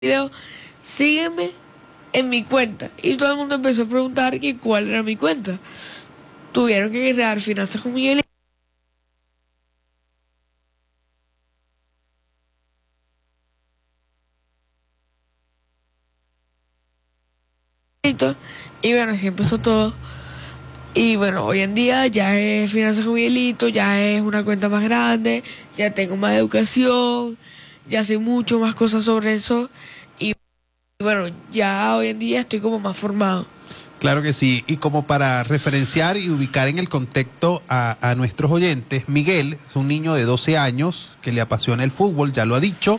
video, sígueme en mi cuenta. Y todo el mundo empezó a preguntar que cuál era mi cuenta. Tuvieron que crear Finanzas con Miguelito. Y bueno, así empezó todo. Y bueno, hoy en día ya es Finanzas con Miguelito, ya es una cuenta más grande, ya tengo más educación, ya sé mucho más cosas sobre eso. Y bueno, ya hoy en día estoy como más formado. Claro que sí, y como para referenciar y ubicar en el contexto a nuestros oyentes, Miguel es un niño de 12 años que le apasiona el fútbol, ya lo ha dicho,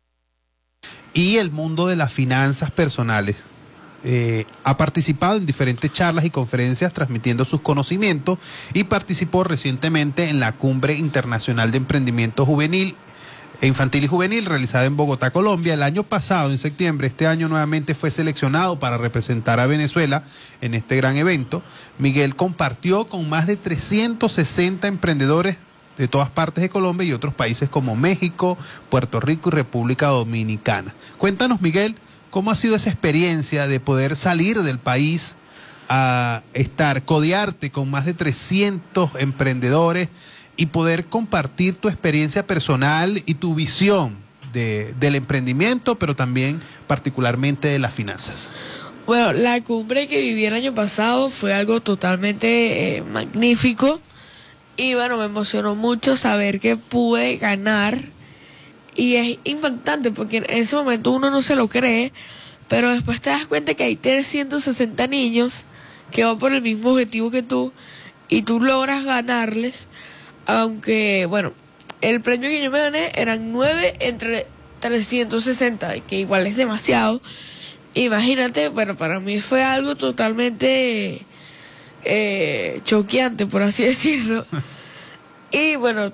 y el mundo de las finanzas personales. Ha participado en diferentes charlas y conferencias transmitiendo sus conocimientos y participó recientemente en la Cumbre Internacional de Emprendimiento Juvenil Infantil y Juvenil realizada en Bogotá, Colombia. El año pasado, en septiembre, este año nuevamente fue seleccionado para representar a Venezuela en este gran evento. Miguel compartió con más de 360 emprendedores de todas partes de Colombia y otros países como México, Puerto Rico y República Dominicana. Cuéntanos, Miguel, ¿cómo ha sido esa experiencia de poder salir del país a codearte con más de 300 emprendedores y poder compartir tu experiencia personal y tu visión del emprendimiento, pero también particularmente de las finanzas? Bueno, la cumbre que viví el año pasado fue algo totalmente magnífico. Y bueno, me emocionó mucho saber que pude ganar. Y es impactante porque en ese momento uno no se lo cree, pero después te das cuenta que hay 360 niños que van por el mismo objetivo que tú y tú logras ganarles. Aunque, bueno, el premio que yo me gané eran 9 entre 360, que igual es demasiado. Imagínate, bueno, para mí fue algo totalmente choqueante, por así decirlo. Y bueno,